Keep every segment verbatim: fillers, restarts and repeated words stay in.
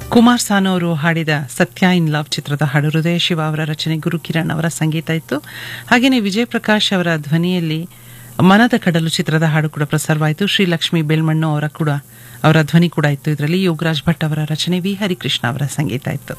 ಕುಮಾರ್ ಸಾನು ಅವರು ಹಾಡಿದ ಸತ್ಯ ಇನ್ ಲವ್ ಚಿತ್ರದ ಹಾಡು. ಹೃದಯ ಶಿವ ಅವರ ರಚನೆ, ಗುರು ಕಿರಣ್ ಅವರ ಸಂಗೀತ ಇತ್ತು. ಹಾಗೆಯೇ ವಿಜಯ್ ಪ್ರಕಾಶ್ ಅವರ ಧ್ವನಿಯಲ್ಲಿ ಮನದ ಕಡಲು ಚಿತ್ರದ ಹಾಡು ಕೂಡ ಪ್ರಸಾರವಾಯಿತು. ಶ್ರೀಲಕ್ಷ್ಮಿ ಬೆಲ್ಮಣ್ಣು ಅವರ ಕೂಡ ಅವರ ಧ್ವನಿ ಕೂಡ ಇತ್ತು. ಇದರಲ್ಲಿ ಯೋಗರಾಜ್ ಭಟ್ ಅವರ ರಚನೆ, ವಿ ಹರಿಕೃಷ್ಣ ಅವರ ಸಂಗೀತ ಇತ್ತು.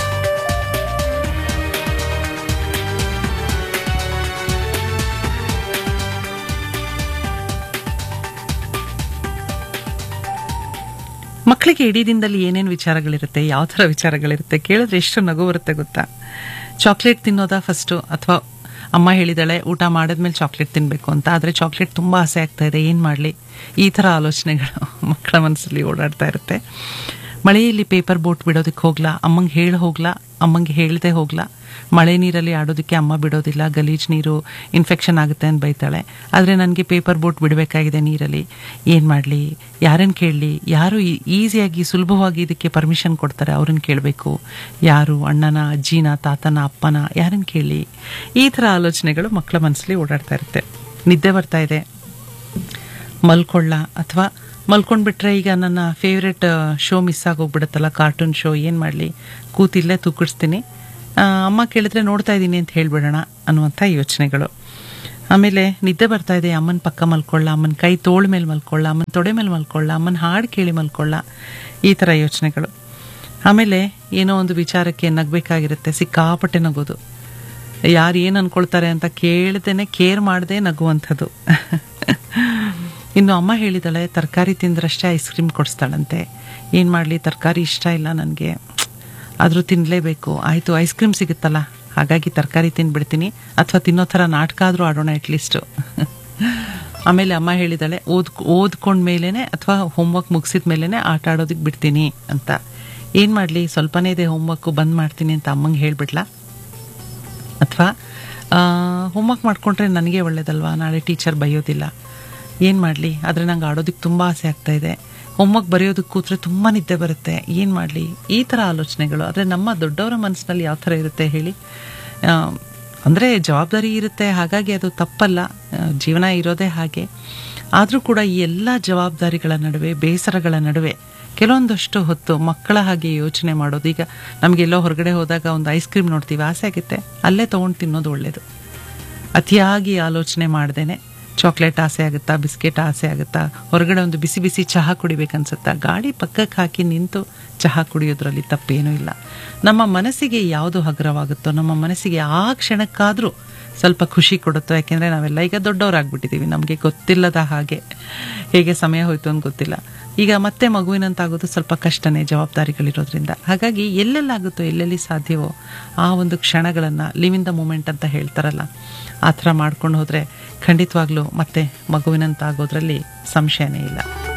ಮಕ್ಕಳಿಗೆ ಇಡೀ ದಿನದಲ್ಲಿ ಏನೇನು ವಿಚಾರಗಳಿರುತ್ತೆ, ಯಾವ ಥರ ವಿಚಾರಗಳಿರುತ್ತೆ ಕೇಳಿದ್ರೆ ಎಷ್ಟು ನಗು ಬರುತ್ತೆ ಗೊತ್ತಾ. ಚಾಕ್ಲೇಟ್ ತಿನ್ನೋದಾ ಫಸ್ಟು, ಅಥವಾ ಅಮ್ಮ ಹೇಳಿದಾಳೆ ಊಟ ಮಾಡಿದ್ಮೇಲೆ ಚಾಕ್ಲೇಟ್ ತಿನ್ನಬೇಕು ಅಂತ, ಆದರೆ ಚಾಕ್ಲೇಟ್ ತುಂಬ ಆಸೆ ಆಗ್ತಾ ಇದೆ, ಏನು ಮಾಡಲಿ? ಈ ಥರ ಆಲೋಚನೆಗಳು ಮಕ್ಕಳ ಮನಸ್ಸಲ್ಲಿ ಓಡಾಡ್ತಾ ಇರುತ್ತೆ. ಮಳೆಯಲ್ಲಿ ಪೇಪರ್ ಬೋಟ್ ಬಿಡೋದಕ್ಕೆ ಹೋಗ್ಲಾ, ಅಮ್ಮಂಗೆ ಹೇಳಿ ಹೋಗ್ಲಾ, ಅಮ್ಮಂಗೆ ಹೇಳ್ದೆ ಹೋಗ್ಲಾ. ಮಳೆ ನೀರಲ್ಲಿ ಆಡೋದಕ್ಕೆ ಅಮ್ಮ ಬಿಡೋದಿಲ್ಲ, ಗಲೀಜ್ ನೀರು, ಇನ್ಫೆಕ್ಷನ್ ಆಗುತ್ತೆ ಅಂತ ಬೈತಾಳೆ. ಆದರೆ ನನಗೆ ಪೇಪರ್ ಬೋಟ್ ಬಿಡಬೇಕಾಗಿದೆ ನೀರಲ್ಲಿ, ಏನು ಮಾಡಲಿ? ಯಾರನ್ನು ಕೇಳಲಿ? ಯಾರು ಈಸಿಯಾಗಿ ಸುಲಭವಾಗಿ ಇದಕ್ಕೆ ಪರ್ಮಿಷನ್ ಕೊಡ್ತಾರೆ ಅವ್ರನ್ನ ಕೇಳಬೇಕು. ಯಾರು? ಅಣ್ಣನ, ಅಜ್ಜಿನ, ತಾತನ, ಅಪ್ಪನ, ಯಾರನ್ನು ಕೇಳಲಿ? ಈ ಥರ ಆಲೋಚನೆಗಳು ಮಕ್ಕಳ ಮನಸ್ಸಲ್ಲಿ ಓಡಾಡ್ತಾ ಇರುತ್ತೆ. ನಿದ್ದೆ ಬರ್ತಾ ಇದೆ, ಮಲ್ಕೊಳ್ಳ, ಅಥವಾ ಮಲ್ಕೊಂಡ್ಬಿಟ್ರೆ ಈಗ ನನ್ನ favourite show miss ಆಗೋಗ್ಬಿಡುತ್ತಲ್ಲ, cartoon show, ಏನು ಮಾಡಲಿ? ಕೂತಿಲ್ಲೇ ತೂಕಿಡಿಸ್ತೀನಿ, ಅಮ್ಮ ಕೇಳಿದ್ರೆ ನೋಡ್ತಾ ಇದ್ದೀನಿ ಅಂತ ಹೇಳ್ಬಿಡೋಣ ಅನ್ನುವಂಥ ಯೋಚನೆಗಳು. ಆಮೇಲೆ ನಿದ್ದೆ ಬರ್ತಾ ಇದೆ, ಅಮ್ಮನ ಪಕ್ಕ ಮಲ್ಕೊಳ್ಳ, ಅಮ್ಮನ ಕೈ ತೋಳ ಮೇಲೆ ಮಲ್ಕೊಳ್ಳ, ಅಮ್ಮನ ತೊಡೆ ಮೇಲೆ ಮಲ್ಕೊಳ್ಳ, ಅಮ್ಮನ ಹಾಡು ಕೇಳಿ ಮಲ್ಕೊಳ್ಳ, ಈ ಥರ ಯೋಚನೆಗಳು. ಆಮೇಲೆ ಏನೋ ಒಂದು ವಿಚಾರಕ್ಕೆ ನಗಬೇಕಾಗಿರುತ್ತೆ, ಸಿಕ್ಕಾಪಟ್ಟೆ ನಗೋದು. ಯಾರು ಏನು ಅನ್ಕೊಳ್ತಾರೆ ಅಂತ ಕೇಳ್ದೇನೆ, ಕೇರ್ ಮಾಡದೆ ನಗುವಂಥದ್ದು. ಇನ್ನು ಅಮ್ಮ ಹೇಳಿದಾಳೆ ತರಕಾರಿ ತಿಂದ್ರಷ್ಟೇ ಐಸ್ ಕ್ರೀಮ್ ಕೊಡಿಸ್ತಾಳಂತೆ. ಏನು ಮಾಡಲಿ? ತರಕಾರಿ ಇಷ್ಟ ಇಲ್ಲ ನನಗೆ, ಆದರೂ ತಿನ್ನಲೇಬೇಕು. ಆಯಿತು, ಐಸ್ ಕ್ರೀಮ್ ಸಿಗುತ್ತಲ್ಲ, ಹಾಗಾಗಿ ತರಕಾರಿ ತಿಂದ್ಬಿಡ್ತೀನಿ, ಅಥವಾ ತಿನ್ನೋ ಥರ ನಾಟಕ ಆದರೂ ಆಡೋಣ ಅಟ್ಲೀಸ್ಟು. ಆಮೇಲೆ ಅಮ್ಮ ಹೇಳಿದಾಳೆ ಓದ್ ಓದ್ಕೊಂಡ್ಮೇಲೆ ಅಥವಾ ಹೋಮ್ವರ್ಕ್ ಮುಗಿಸಿದ ಮೇಲೇ ಆಟ ಆಡೋದಕ್ಕೆ ಬಿಡ್ತೀನಿ ಅಂತ. ಏನು ಮಾಡಲಿ? ಸ್ವಲ್ಪನೇ ಇದೆ ಹೋಮ್ವರ್ಕು, ಬಂದ್ ಮಾಡ್ತೀನಿ ಅಂತ ಅಮ್ಮಂಗೆ ಹೇಳಿಬಿಡ್ಲಾ? ಅಥವಾ ಹೋಮ್ವರ್ಕ್ ಮಾಡ್ಕೊಂಡ್ರೆ ನನಗೆ ಒಳ್ಳೇದಲ್ವಾ, ನಾಳೆ ಟೀಚರ್ ಬೈಯೋದಿಲ್ಲ. ಏನು ಮಾಡಲಿ? ಆದರೆ ನಂಗೆ ಆಡೋದಕ್ಕೆ ತುಂಬ ಆಸೆ ಆಗ್ತಾ ಇದೆ, ಹೋಮ್ವರ್ಕ್ ಬರೆಯೋದಕ್ಕೆ ಕೂತ್ರೆ ತುಂಬ ನಿದ್ದೆ ಬರುತ್ತೆ, ಏನು ಮಾಡಲಿ? ಈ ಥರ ಆಲೋಚನೆಗಳು. ಆದರೆ ನಮ್ಮ ದೊಡ್ಡವರ ಮನಸ್ಸಿನಲ್ಲಿ ಯಾವ ಥರ ಇರುತ್ತೆ ಹೇಳಿ? ಅಂದರೆ ಜವಾಬ್ದಾರಿ ಇರುತ್ತೆ, ಹಾಗಾಗಿ ಅದು ತಪ್ಪಲ್ಲ, ಜೀವನ ಇರೋದೇ ಹಾಗೆ. ಆದರೂ ಕೂಡ ಈ ಎಲ್ಲ ಜವಾಬ್ದಾರಿಗಳ ನಡುವೆ, ಬೇಸರಗಳ ನಡುವೆ ಕೆಲವೊಂದಷ್ಟು ಹೊತ್ತು ಮಕ್ಕಳ ಹಾಗೆ ಯೋಚನೆ ಮಾಡೋದು. ಈಗ ನಮಗೆಲ್ಲೋ ಹೊರಗಡೆ ಹೋದಾಗ ಒಂದು ಐಸ್ ಕ್ರೀಮ್ ನೋಡ್ತೀವಿ, ಆಸೆ ಆಗುತ್ತೆ, ಅಲ್ಲೇ ತೊಗೊಂಡು ತಿನ್ನೋದು ಒಳ್ಳೆಯದು. ಅತಿಯಾಗಿ ಆಲೋಚನೆ ಮಾಡ್ದೇನೆ ಚಾಕ್ಲೇಟ್ ಆಸೆ ಆಗುತ್ತಾ, ಬಿಸ್ಕೆಟ್ ಆಸೆ ಆಗುತ್ತಾ, ಹೊರಗಡೆ ಒಂದು ಬಿಸಿ ಬಿಸಿ ಚಹಾ ಕುಡಿಬೇಕನ್ಸುತ್ತಾ, ಗಾಡಿ ಪಕ್ಕಕ್ಕೆ ಹಾಕಿ ನಿಂತು ಚಹಾ ಕುಡಿಯೋದ್ರಲ್ಲಿ ತಪ್ಪೇನೂ ಇಲ್ಲ. ನಮ್ಮ ಮನಸ್ಸಿಗೆ ಯಾವುದು ಹಗುರವಾಗುತ್ತೋ, ನಮ್ಮ ಮನಸ್ಸಿಗೆ ಆ ಕ್ಷಣಕ್ಕಾದರೂ ಸ್ವಲ್ಪ ಖುಷಿ ಕೊಡುತ್ತೋ. ಯಾಕೆಂದರೆ ನಾವೆಲ್ಲ ಈಗ ದೊಡ್ಡವರಾಗ್ಬಿಟ್ಟಿದ್ದೀವಿ, ನಮಗೆ ಗೊತ್ತಿಲ್ಲದ ಹಾಗೆ ಹೇಗೆ ಸಮಯ ಹೋಯ್ತು ಅಂತ ಗೊತ್ತಿಲ್ಲ. ಈಗ ಮತ್ತೆ ಮಗುವಿನಂತಾಗೋದು ಸ್ವಲ್ಪ ಕಷ್ಟನೇ, ಜವಾಬ್ದಾರಿಗಳಿರೋದ್ರಿಂದ. ಹಾಗಾಗಿ ಎಲ್ಲೆಲ್ಲಾಗುತ್ತೋ, ಎಲ್ಲೆಲ್ಲಿ ಸಾಧ್ಯವೋ ಆ ಒಂದು ಕ್ಷಣಗಳನ್ನು ಲಿವ್ ಇನ್ ದ ಮೂಮೆಂಟ್ ಅಂತ ಹೇಳ್ತಾರಲ್ಲ, ಆ ಥರ ಮಾಡ್ಕೊಂಡು ಹೋದರೆ ಖಂಡಿತವಾಗ್ಲೂ ಮತ್ತೆ ಮಗುವಿನಂತಾಗೋದ್ರಲ್ಲಿ ಸಂಶಯನೇ ಇಲ್ಲ.